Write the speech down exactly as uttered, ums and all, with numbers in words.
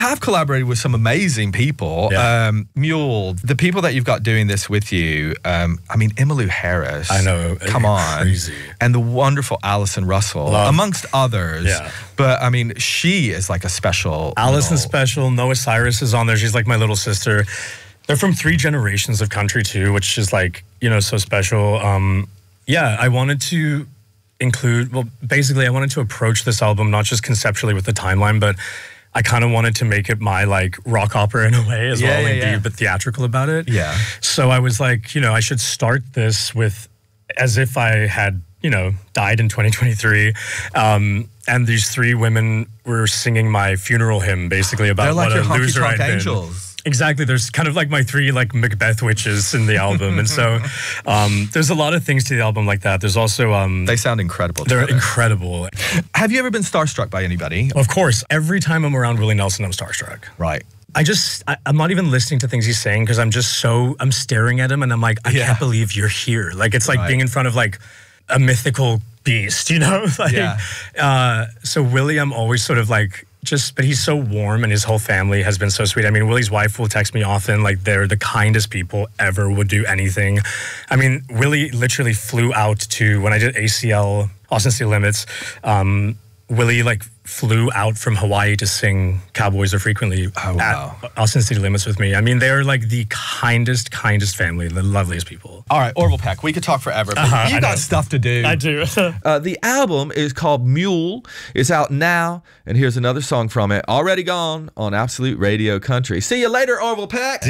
have collaborated with some amazing people. Yeah. Um, Mule, the people that you've got doing this with you, um, I mean, Emmylou Harris. I know. Come on. Crazy. And the wonderful Alison Russell, Love. amongst others. Yeah. But, I mean, she is like a special. Alison's little- special. Noah Cyrus is on there. She's like my little sister. They're from three generations of country, too, which is like, you know, so special. Um, yeah, I wanted to include, well, basically, I wanted to approach this album not just conceptually with the timeline, but I kind of wanted to make it my like rock opera in a way as Yeah, well, yeah, and yeah. be a bit theatrical about it. Yeah. So I was like, you know, I should start this with as if I had, you know, died in twenty twenty-three. Um, and these three women were singing my funeral hymn, basically about They're like what your a honky loser tonk I'd been. angels. Exactly. There's kind of like my three like Macbeth witches in the album. And so um, there's a lot of things to the album like that. There's also... Um, They sound incredible. they're together. incredible. Have you ever been starstruck by anybody? Of course, every time I'm around Willie Nelson, I'm starstruck. Right. I just, I, I'm not even listening to things he's saying because I'm just so, I'm staring at him and I'm like, I Yeah. can't believe you're here. Like, it's like Right. being in front of like a mythical beast, you know? like, Yeah. uh, so Willie, I'm always sort of like, just, but he's so warm and his whole family has been so sweet. I mean, Willie's wife will text me often, like they're the kindest people ever, would do anything. I mean, Willie literally flew out to, when I did A C L, Austin City Limits, um, Willie like flew out from Hawaii to sing Cowboys Are Frequently Oh, wow. at Austin City Limits with me. I mean, they're like the kindest, kindest family, the loveliest people. All right, Orville Peck, we could talk forever, but Uh-huh, you I got know. stuff to do. do. Uh, the album is called Mule. It's out now, and here's another song from it, Already Gone, on Absolute Radio Country. See you later, Orville Peck.